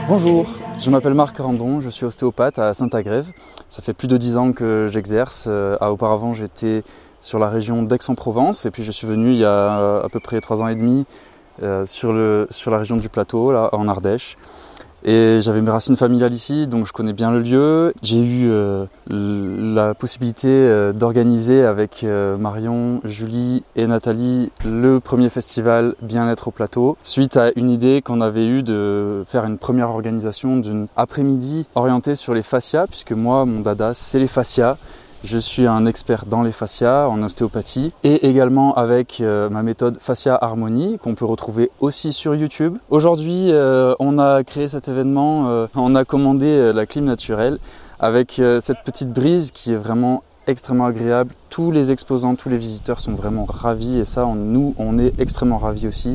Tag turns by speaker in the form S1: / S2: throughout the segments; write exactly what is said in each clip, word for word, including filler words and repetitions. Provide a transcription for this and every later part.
S1: Bonjour, je m'appelle Marc Randon, je suis ostéopathe à Saint-Agrève. Ça fait plus de dix ans que j'exerce. Euh, auparavant, j'étais sur la région d'Aix-en-Provence et puis je suis venu il y a à peu près trois ans et demi euh, sur, le, sur la région du Plateau, là, en Ardèche. Et j'avais mes racines familiales ici, donc je connais bien le lieu. J'ai eu euh, la possibilité euh, d'organiser avec euh, Marion, Julie et Nathalie le premier festival Bien-être au Plateau, suite à une idée qu'on avait eue de faire une première organisation d'une après-midi orientée sur les fascias, puisque moi, mon dada, c'est les fascias. Je suis un expert dans les fascias, en ostéopathie, et également avec euh, ma méthode Fascia Harmonie, qu'on peut retrouver aussi sur YouTube. Aujourd'hui, euh, on a créé cet événement, euh, on a commandé euh, la clim naturelle, avec euh, cette petite brise qui est vraiment extrêmement agréable. Tous les exposants, tous les visiteurs sont vraiment ravis, et ça, on, nous, on est extrêmement ravis aussi.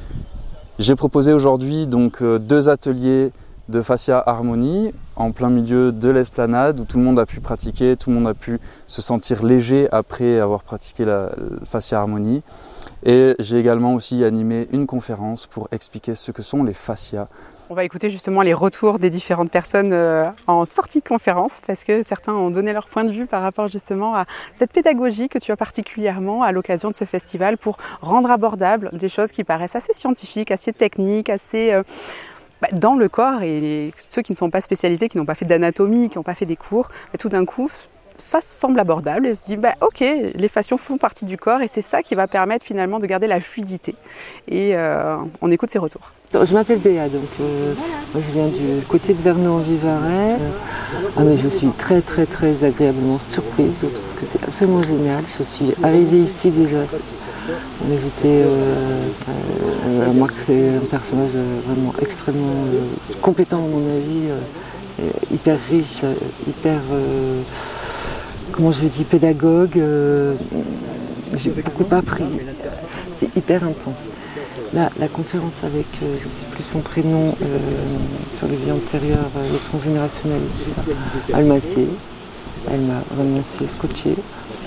S1: J'ai proposé aujourd'hui donc euh, deux ateliers de Fascia Harmonie en plein milieu de l'esplanade où tout le monde a pu pratiquer, tout le monde a pu se sentir léger après avoir pratiqué la, la Fascia Harmonie. Et j'ai également aussi animé une conférence pour expliquer ce que sont les fascias.
S2: On va écouter justement les retours des différentes personnes euh, en sortie de conférence, parce que certains ont donné leur point de vue par rapport justement à cette pédagogie que tu as particulièrement à l'occasion de ce festival pour rendre abordable des choses qui paraissent assez scientifiques, assez techniques, assez euh, bah, dans le corps, et les, ceux qui ne sont pas spécialisés, qui n'ont pas fait d'anatomie, qui n'ont pas fait des cours, bah, tout d'un coup ça semble abordable et on se dit bah, ok, les fascias font partie du corps et c'est ça qui va permettre finalement de garder la fluidité. Et euh, on écoute ces retours.
S3: Je m'appelle Béa, donc euh, moi je viens du côté de Vernon-en-Vivarais. Ah, mais je suis très très très agréablement surprise, je trouve que c'est absolument génial. Je suis arrivée ici déjà, on hésitait, euh, euh, Marc c'est un personnage vraiment extrêmement euh, compétent à mon avis, euh, hyper riche, hyper... Euh, comment je dis, pédagogue, euh, j'ai beaucoup appris, c'est hyper intense. Là, la conférence avec, euh, je ne sais plus son prénom, euh, sur les vies antérieures, euh, les transgénérationnels, tout ça, elle m'a assez, elle m'a vraiment assez scotché.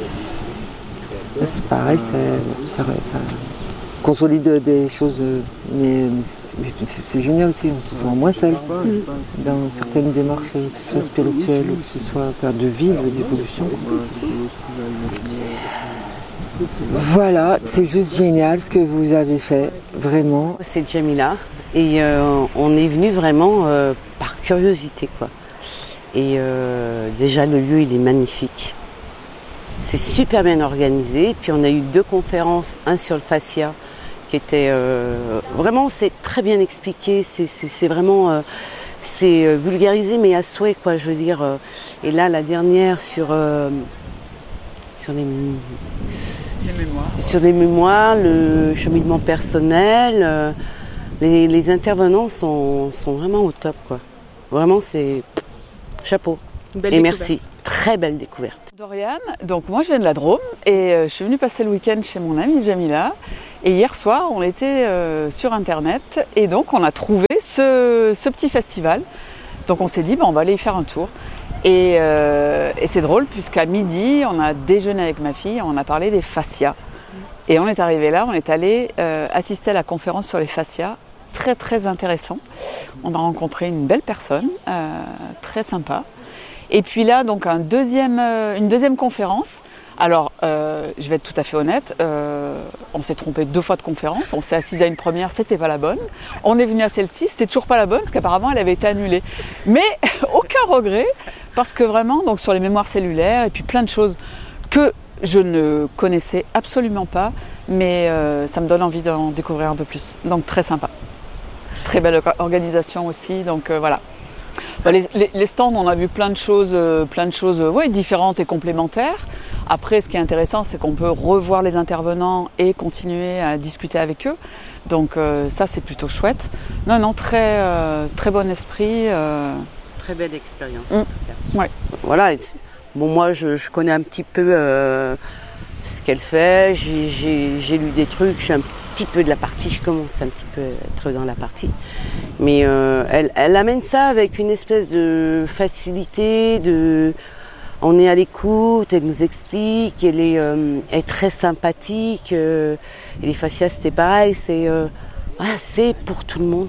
S3: Là, c'est pareil, ça, ça, ça consolide des choses, mais, mais c'est, c'est génial aussi, on se sent moins seul dans certaines démarches, que ce soit spirituelles ou que ce soit de vie ou d'évolution. Voilà, c'est juste génial ce que vous avez fait, vraiment.
S4: C'est Jamila et euh, on est venu vraiment euh, par curiosité, quoi. Et euh, déjà le lieu il est magnifique. C'est super bien organisé, puis on a eu deux conférences, un sur le fascia, qui était euh, vraiment, c'est très bien expliqué, c'est, c'est, c'est vraiment euh, c'est vulgarisé mais à souhait, quoi, je veux dire. Euh, et là la dernière sur euh, sur les,
S2: les mémoires,
S4: sur les mémoires, le cheminement personnel, euh, les, les intervenants sont, sont vraiment au top, quoi. Vraiment, c'est chapeau.
S2: Belle
S4: et
S2: découverte.
S4: merci, très belle découverte.
S5: Doriane, donc moi je viens de la Drôme et euh, je suis venue passer le week-end chez mon amie Jamila, et hier soir on était euh, sur internet et donc on a trouvé ce, ce petit festival, donc on s'est dit bah, on va aller y faire un tour et, euh, et c'est drôle puisqu'à midi on a déjeuné avec ma fille, on a parlé des fascias et on est arrivé là, on est allé euh, assister à la conférence sur les fascias, très très intéressant, on a rencontré une belle personne, euh, très sympa. Et puis là, donc un deuxième, euh, une deuxième conférence. Alors, euh, je vais être tout à fait honnête, euh, on s'est trompé deux fois de conférence. On s'est assis à une première, c'était pas la bonne. On est venu à celle-ci, c'était toujours pas la bonne, parce qu'apparemment elle avait été annulée. Mais aucun regret, parce que vraiment, donc sur les mémoires cellulaires et puis plein de choses que je ne connaissais absolument pas, mais euh, ça me donne envie d'en découvrir un peu plus. Donc très sympa, très belle organisation aussi. Donc euh, voilà. Les, les, les stands, on a vu plein de choses, euh, plein de choses euh, ouais, différentes et complémentaires. Après, ce qui est intéressant, c'est qu'on peut revoir les intervenants et continuer à discuter avec eux. Donc euh, ça, c'est plutôt chouette. Non, non, très, euh, très bon esprit. Euh...
S4: Très belle expérience,
S5: mmh.
S4: en tout cas.
S5: Ouais.
S4: Voilà. Bon, moi, je, je connais un petit peu euh, ce qu'elle fait. J'ai, j'ai, j'ai lu des trucs. Je suis un petit peu de la partie. Je commence un petit peu à être dans la partie. Mais euh, elle, elle amène ça avec une espèce de facilité, de, on est à l'écoute, elle nous explique, elle est, euh, elle est très sympathique. Euh, et les fascias, c'était pareil, c'est, euh, voilà, c'est pour tout le monde, quoi.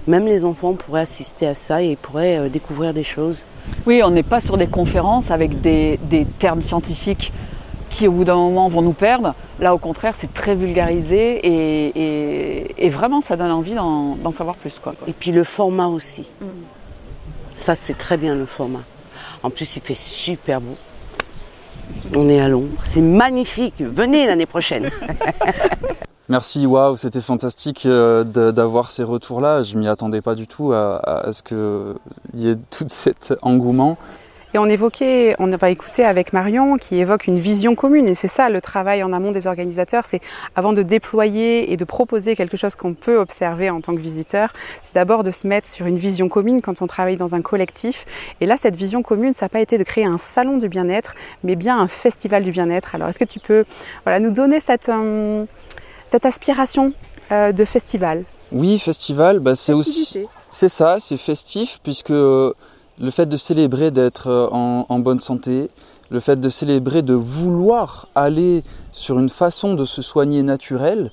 S4: Même les enfants pourraient assister à ça et pourraient euh, découvrir des choses.
S5: Oui, on n'est pas sur des conférences avec des, des termes scientifiques qui au bout d'un moment vont nous perdre. Là au contraire, c'est très vulgarisé et, et, et vraiment ça donne envie d'en, d'en savoir plus, quoi.
S4: Et puis le format aussi. Mmh. Ça c'est très bien le format. En plus il fait super beau. On est à l'ombre, c'est magnifique. Venez l'année prochaine.
S1: Merci, waouh, c'était fantastique euh, de, d'avoir ces retours-là. Je m'y attendais pas du tout à, à, à ce qu'il y ait tout cet engouement.
S2: Et on évoquait, on va écouter avec Marion qui évoque une vision commune. Et c'est ça le travail en amont des organisateurs, c'est avant de déployer et de proposer quelque chose qu'on peut observer en tant que visiteur, c'est d'abord de se mettre sur une vision commune quand on travaille dans un collectif. Et là, cette vision commune, ça n'a pas été de créer un salon du bien-être, mais bien un festival du bien-être. Alors, est-ce que tu peux voilà, nous donner cette... Euh, cette aspiration euh, de festival?
S1: Oui, festival, bah, c'est aussi, c'est ça, c'est festif, puisque euh, le fait de célébrer d'être euh, en, en bonne santé, le fait de célébrer de vouloir aller sur une façon de se soigner naturelle,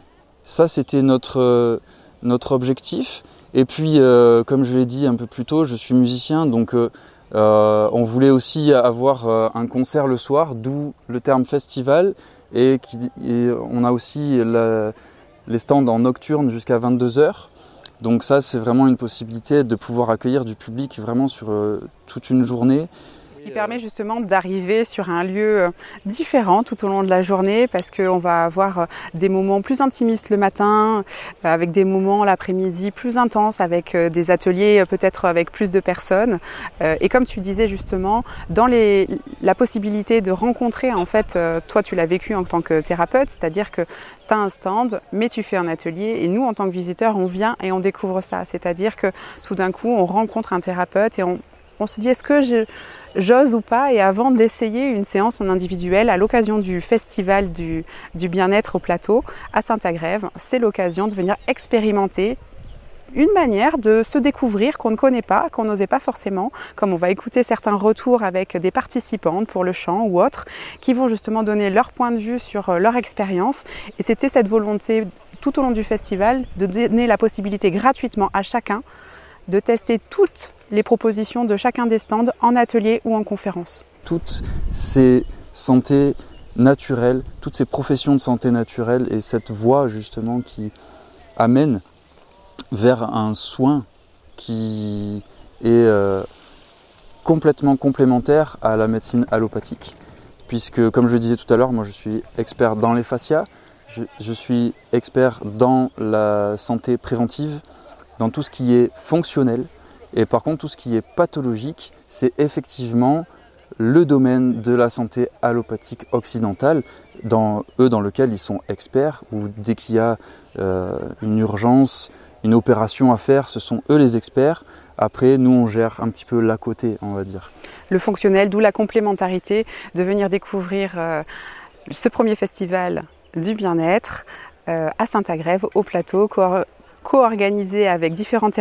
S1: ça c'était notre, euh, notre objectif. Et puis, euh, comme je l'ai dit un peu plus tôt, je suis musicien, donc euh, euh, on voulait aussi avoir euh, un concert le soir, d'où le terme festival. Et, qui, et on a aussi la, les stands en nocturne jusqu'à vingt-deux heures. Donc ça, c'est vraiment une possibilité de pouvoir accueillir du public vraiment sur euh, toute une journée.
S2: Ce qui permet justement d'arriver sur un lieu différent tout au long de la journée parce qu'on va avoir des moments plus intimistes le matin, avec des moments l'après-midi plus intenses, avec des ateliers peut-être avec plus de personnes. Et comme tu disais justement, dans les, la possibilité de rencontrer, en fait, toi tu l'as vécu en tant que thérapeute, c'est-à-dire que tu as un stand, mais tu fais un atelier et nous en tant que visiteurs, on vient et on découvre ça. C'est-à-dire que tout d'un coup, on rencontre un thérapeute et on, on se dit est-ce que je... j'ose ou pas, et avant d'essayer une séance en individuel à l'occasion du festival du, du bien-être au plateau à Saint-Agrève, c'est l'occasion de venir expérimenter une manière de se découvrir qu'on ne connaît pas, qu'on n'osait pas forcément, comme on va écouter certains retours avec des participantes pour le chant ou autres, qui vont justement donner leur point de vue sur leur expérience. Et c'était cette volonté tout au long du festival de donner la possibilité gratuitement à chacun de tester toutes les propositions de chacun des stands en atelier ou en conférence.
S1: Toutes ces santé naturelle, toutes ces professions de santé naturelle et cette voie justement qui amène vers un soin qui est euh, complètement complémentaire à la médecine allopathique. Puisque comme je le disais tout à l'heure, moi je suis expert dans les fascias, je, je suis expert dans la santé préventive, dans tout ce qui est fonctionnel. Et par contre, tout ce qui est pathologique, c'est effectivement le domaine de la santé allopathique occidentale, dans, eux dans lequel ils sont experts, où dès qu'il y a euh, une urgence, une opération à faire, ce sont eux les experts. Après, nous, on gère un petit peu l'à côté, on va dire.
S2: Le fonctionnel, d'où la complémentarité, de venir découvrir euh, ce premier festival du bien-être euh, à Saint-Agrève, au plateau, co- co-organisé avec différents